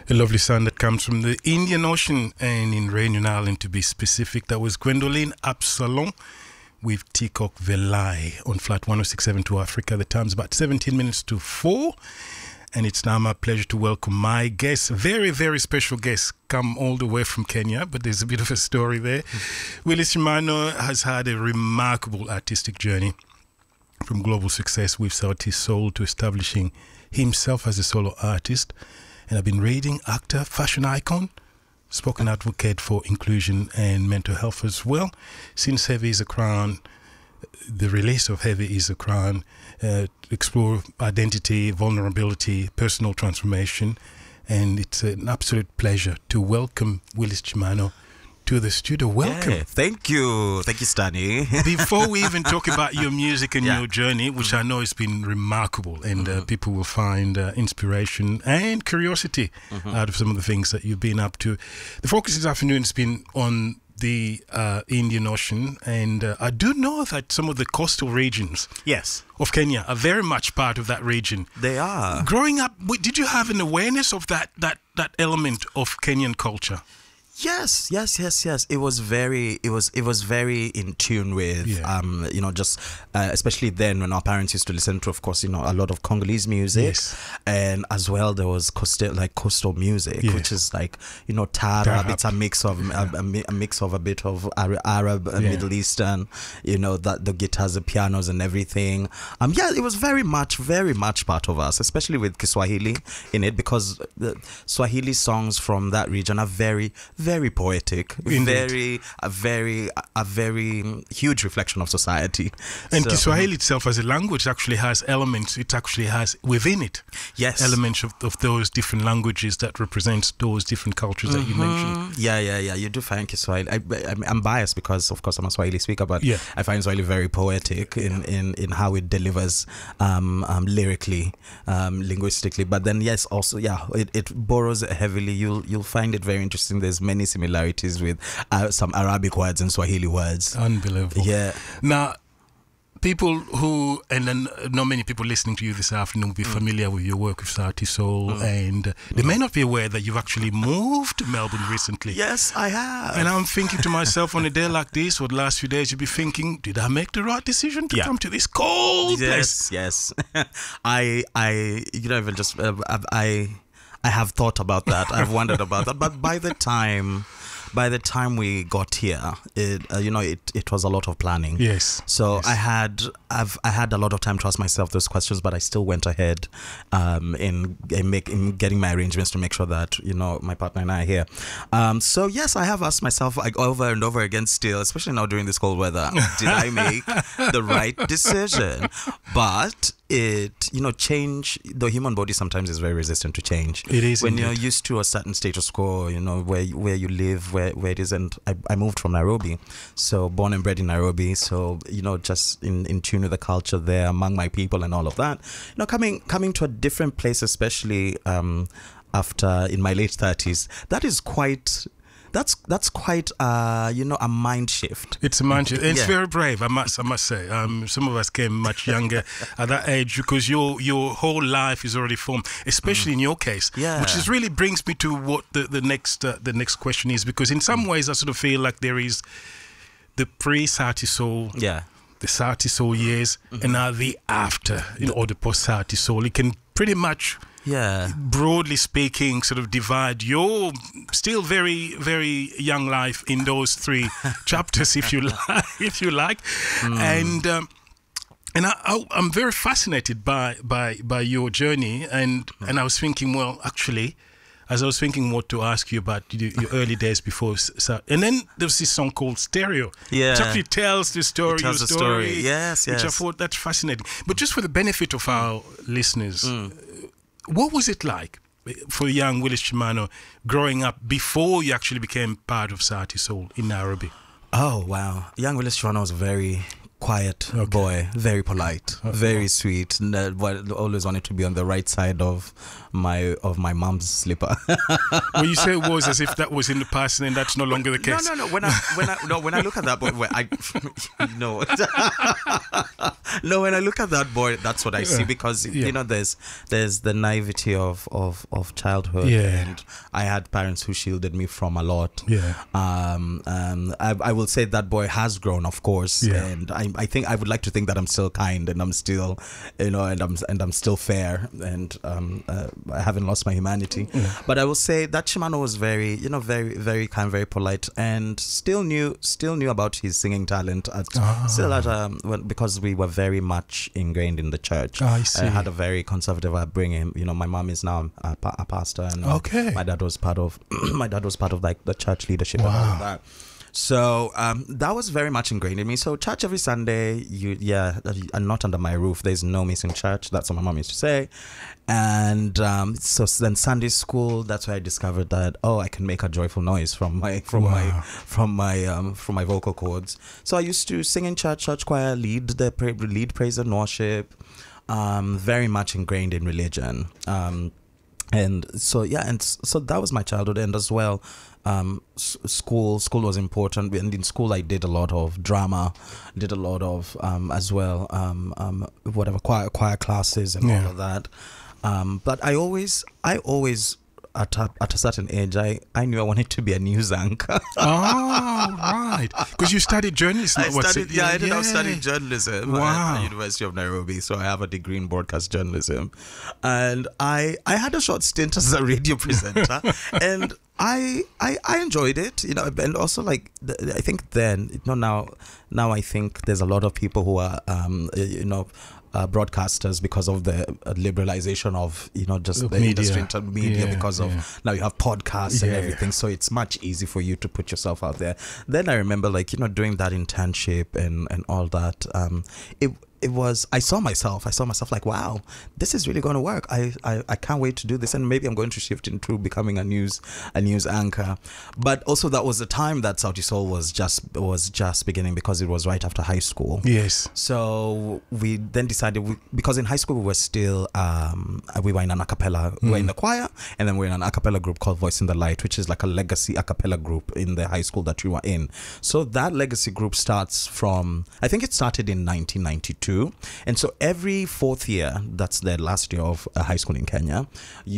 A lovely sound that comes from the Indian Ocean and in Réunion Island, to be specific. That was Gwendoline Absalom with Tikok Velai on Flight 1067 to Africa. The time's about 17 minutes to 4. And it's now my pleasure to welcome my guest, very, very special guest, come all the way from Kenya, but there's a bit of a story there. Willis Chimano has had a remarkable artistic journey from global success with Sauti Sol to establishing himself as a solo artist. And I've been reading actor, fashion icon, spoken advocate for inclusion and mental health as well. Since Heavy is a Crown, the release of Heavy is a Crown, explore identity, vulnerability, personal transformation. And it's an absolute pleasure to welcome Willis Chimano to the studio. Welcome. Yeah, thank you, Stanley. Before we even talk about your music and your journey, which I know has been remarkable, and people will find inspiration and curiosity out of some of the things that you've been up to. The focus this afternoon has been on the Indian Ocean, and I do know that some of the coastal regions of Kenya are very much part of that region. They are. Growing up, did you have an awareness of that element of Kenyan culture? Yes. It was very in tune with, just especially then when our parents used to listen to, of course, a lot of Congolese music, and as well there was coastal music, which is like, Tarab. It's a mix of a bit of Arab, Middle Eastern, that the guitars, the pianos, and everything. It was very much part of us, especially with Kiswahili in it, because the Swahili songs from that region are very poetic, a very huge reflection of society. And Kiswahili itself as a language actually has elements. It actually has within it elements of those different languages that represents those different cultures that you mentioned. Yeah. You do find Kiswahili. I'm biased because, of course, I'm a Swahili speaker, but I find Swahili very poetic in how it delivers lyrically, linguistically. But then, also, it borrows heavily. You'll find it very interesting. There's many similarities with some Arabic words and Swahili words. Unbelievable. Yeah. Now, people who, and then not many people listening to you this afternoon will be familiar with your work with Sauti Sol, and they may not be aware that you've actually moved to Melbourne recently. Yes, I have. And I'm thinking to myself, on a day like this, or the last few days, you'll be thinking, did I make the right decision to come to this cold place? Yes. I have thought about that. I've wondered about that. But by the time we got here, it was a lot of planning. Yes. So I had a lot of time to ask myself those questions, but I still went ahead in getting my arrangements to make sure that my partner and I are here. So yes, I have asked myself over and over again still, especially now during this cold weather, did I make the right decision? But change, the human body sometimes is very resistant to change. It is when indeed. you're used to a certain status quo, where you live, where it is. And I moved from Nairobi, so born and bred in Nairobi, so just in tune with the culture there among my people and all of that. Coming to a different place, especially after in my late 30s, that is quite. That's quite a mind shift. It's a mind shift. It's very brave, I must say. Some of us came much younger at that age, because your whole life is already formed, especially in your case. Yeah. Which is really brings me to what the next question is, because in some ways I sort of feel like there is the pre-Sauti Sol, the Sauti Sol years, and now the after, or the post-Sauti Sol. It can pretty much, broadly speaking, sort of divide your still very, very young life in those three chapters, if you like. And I'm very fascinated by your journey, and I was thinking, well, actually, as I was thinking what to ask you about your early days before, and then there was this song called Stereo, which actually tells the story. Your story. Yes. Which I thought that's fascinating. But just for the benefit of our listeners, what was it like for young Willis Chimano growing up before you actually became part of Sauti Sol in Nairobi? Oh wow, young Willis Chimano was very quiet boy, very polite, very sweet. Always wanted to be on the right side of my mom's slipper. Well, you say it was as if that was in the past, and then that's no longer the case. No. When I look at that boy, when I look at that boy, that's what I see, because you know there's the naivety of childhood, and I had parents who shielded me from a lot. I will say that boy has grown, of course, and I think I would like to think that I'm still kind, and I'm still, and I'm still fair, and I haven't lost my humanity. But I will say that Chimano was very very kind, very polite, and still knew about his singing talent because we were very much ingrained in the church. I see. I had a very conservative upbringing. My mom is now a pastor, and my dad was part of like the church leadership and all of that. So that was very much ingrained in me. So church every Sunday, and not under my roof. There's no missing church. That's what my mom used to say. And so then Sunday school, that's where I discovered that I can make a joyful noise from my vocal cords. So I used to sing in church choir, lead praise and worship. Very much ingrained in religion. And so that was my childhood, and as well. School was important, and in school I did a lot of drama, did a lot of as well choir classes and all of that. But I always at a certain age, I knew I wanted to be a news anchor. Oh, right. Because you studied journalism. I ended up studying journalism at the University of Nairobi. So I have a degree in broadcast journalism. And I had a short stint as a radio presenter. And I enjoyed it, and also like I think then, now I think there's a lot of people who are broadcasters because of the liberalization of just the industry into media, because of now you have podcasts and everything, so it's much easier for you to put yourself out there. Then I remember doing that internship and all that. It was, I saw myself like, wow, this is really going to work. I can't wait to do this, and maybe I'm going to shift into becoming a news anchor. But also that was the time that Sauti Sol was just beginning, because it was right after high school. Yes. So we then decided, because in high school we were still we were in an a cappella, we were in the choir, and then we were in an a cappella group called Voice in the Light, which is like a legacy a cappella group in the high school that we were in. So that legacy group starts from, I think it started in 1992. And so every fourth year, that's the last year of high school in Kenya,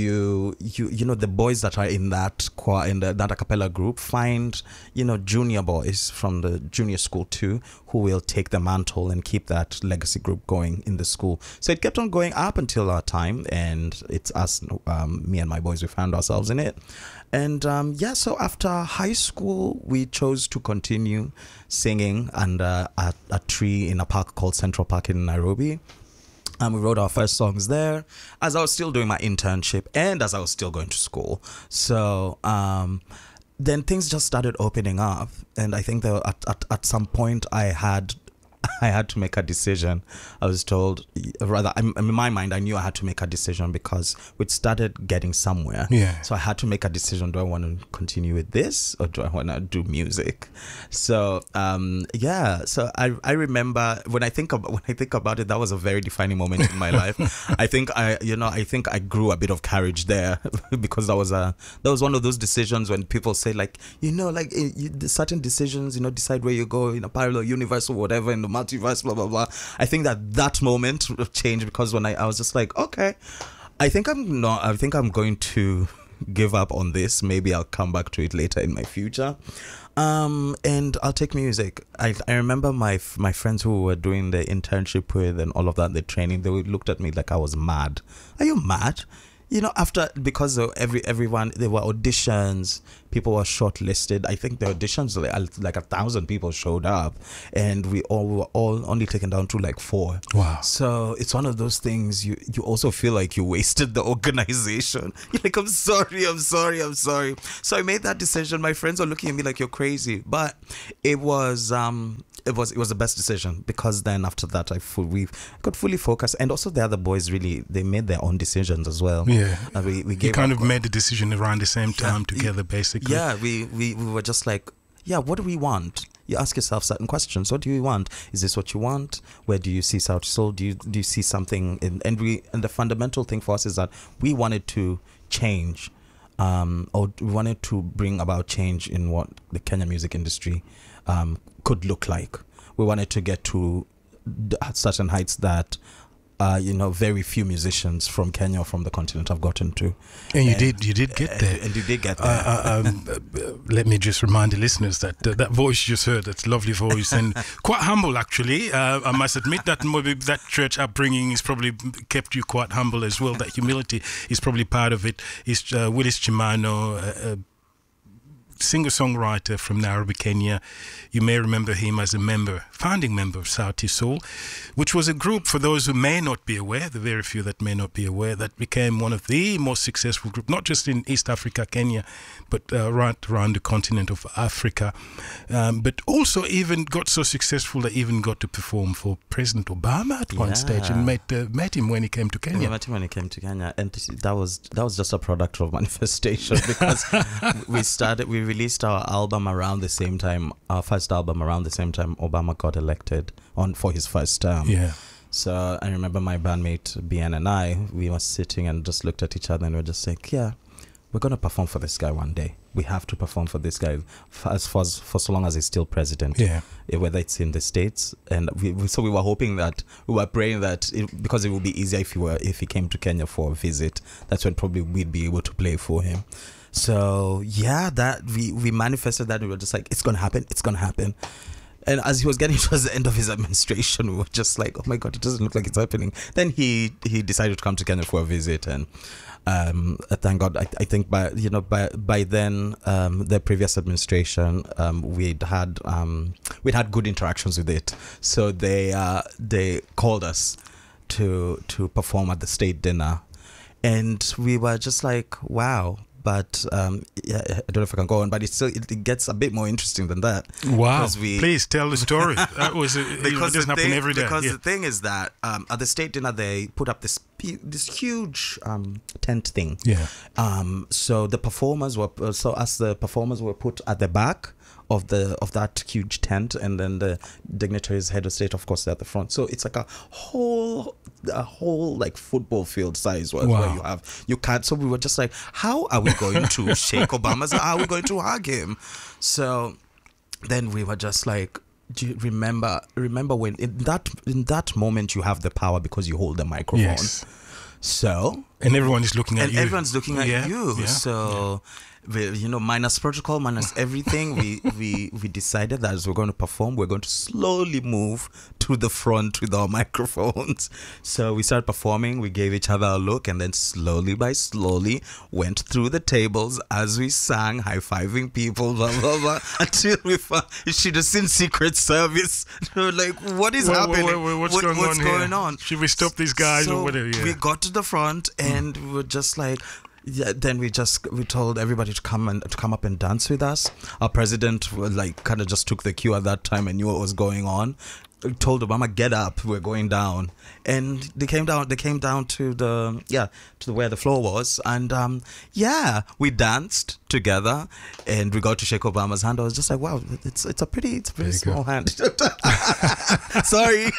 the boys that are in that choir, in that a cappella group, find junior boys from the junior school too, who will take the mantle and keep that legacy group going in the school. So it kept on going up until our time, and it's us, me and my boys, we found ourselves in it. And so after high school, we chose to continue singing under a tree in a park called Central Park in Nairobi. And we wrote our first songs there as I was still doing my internship and as I was still going to school. So then things just started opening up. And I think that at some point I had to make a decision. I was told, rather, in my mind, I knew I had to make a decision because we'd started getting somewhere. Yeah. So I had to make a decision. Do I want to continue with this, or do I want to do music? So, So I remember when I think about it, that was a very defining moment in my life. I think I grew a bit of courage there because that was one of those decisions when people say certain decisions, decide where you go in a parallel universe or whatever, in the multiverse, blah blah blah. I think that moment changed, because when I was just like, okay, I think I'm going to give up on this. Maybe I'll come back to it later in my future. And I'll take music. I remember my friends who were doing the internship with and all of that, the training, they looked at me like I was mad. Are you mad? Because of everyone, there were auditions, people were shortlisted. I think the auditions, like 1,000 people showed up, and we were all only taken down to like 4. Wow. So it's one of those things, you also feel like you wasted the organization. You're like, I'm sorry. So I made that decision. My friends are looking at me like, you're crazy. But it was the best decision, because then after that we could fully focus, and also the other boys they made their own decisions as well. Yeah, we you kind of made the decision around the same time together, basically. Yeah, we were just like, yeah, what do we want? you ask yourself certain questions. What do you want? Is this what you want? Where do you see Sauti Sol? Do you see something in, and the fundamental thing for us is that we wanted to change, or we wanted to bring about change in what the Kenya music industry could look like. We wanted to get to certain heights that very few musicians from Kenya or from the continent have gotten to. And you did get there. And you did get there. Let me just remind the listeners that that voice you just heard, that's lovely voice, and quite humble actually. I must admit that maybe that church upbringing has probably kept you quite humble as well. That humility is probably part of it. Is Willis Chimano, singer-songwriter from Nairobi, Kenya. You may remember him as a founding member of Sauti Sol, which was a group, for those who may not be aware, the very few that may not be aware, that became one of the most successful groups, not just in East Africa, Kenya, but right around the continent of Africa. But also even got so successful that even got to perform for President Obama at one stage, and met him when he came to Kenya. Yeah, met him when he came to Kenya, and that was just a product of manifestation, because we released our album around the same time, our first album around the same time Obama got elected for his first term. Yeah. So I remember my bandmate BN and I, we were sitting and just looked at each other and we were just like, yeah, we're going to perform for this guy one day. We have to perform for this guy for so long as he's still president. Yeah. Whether it's in the States. And we were hoping that, we were praying that, because it would be easier if he came to Kenya for a visit, that's when probably we'd be able to play for him. So yeah, that we manifested that. We were just like, it's gonna happen. And as he was getting towards the end of his administration, we were just like, oh my God, it doesn't look like it's happening. Then he decided to come to Kenya for a visit, and thank God. I think by then, the previous administration, we'd had good interactions with it. So they called us to perform at the state dinner, and we were just like, wow. But I don't know if I can go on, but it gets a bit more interesting than that. Wow. Please tell the story. That was it doesn't happen every day. Because the thing is that at the state dinner, they put up this huge tent thing. Yeah. So the performers were put at the back of that huge tent, and then the dignitaries, head of state, of course, they're at the front. So it's like a whole like football field size where you can't. So we were just like, how are we going to shake Obama? How are we going to hug him? So then we were just like, do you remember when in that moment you have the power because you hold the microphone. Yes. So and everyone is looking at you. And everyone's looking at you. Yeah. So minus protocol, minus everything, we decided that as we're going to perform, we're going to slowly move to the front with our microphones. So we started performing, we gave each other a look, and then slowly went through the tables as we sang, high-fiving people, blah, blah, blah, until we found she'd have seen Secret Service. We're like, what is happening? What's going on? Should we stop these guys or whatever? Yeah. We got to the front and we were just like, then we told everybody to come up and dance with us. Our president kind of just took the cue at that time and knew what was going on. Told Obama, get up, we're going down. And they came down to where the floor was, and we danced together, and we got to shake Obama's hand. I was just like, wow, it's a pretty small hand. Sorry.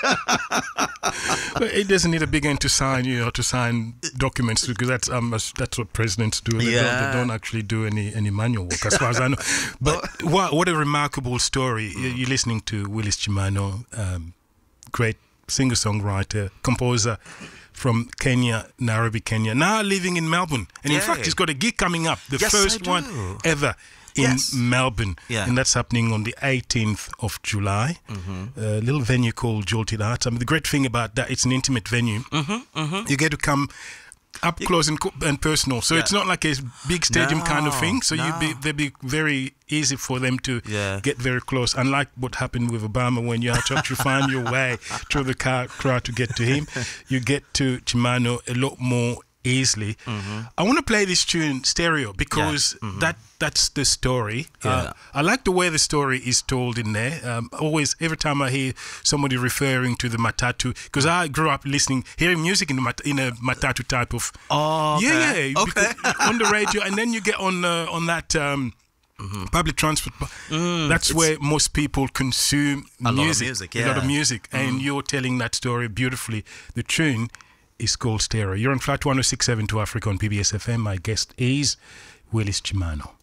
But it doesn't need a big hand to sign documents, because that's what presidents do. They don't actually do any manual work, as far as I know. But what a remarkable story. You're listening to Willis Chimano, great singer-songwriter, composer from Kenya, Nairobi, Kenya, now living in Melbourne. And in fact, he's got a gig coming up, the first one ever in Melbourne. Yeah. And that's happening on the 18th of July. Mm-hmm. A little venue called Jolted Arts. I mean, the great thing about that, it's an intimate venue. Mm-hmm, mm-hmm. You get to come up close and personal. So it's not like a big stadium kind of thing. So they'd be very easy for them to get very close. Unlike what happened with Obama, when you had to actually find your way through the crowd to get to him, you get to Chimano a lot more easily. Mm-hmm. I want to play this tune stereo because that's the story. I like the way the story is told in there. Always, every time I hear somebody referring to the matatu, because I grew up hearing music in a matatu type of. Oh, okay. on the radio, and then you get on that public transport. That's where most people consume music. A lot of music. And you're telling that story beautifully. The tune is called Stereo. You're on Flat 106.7 to Africa on PBS FM. My guest is Willis Chimano.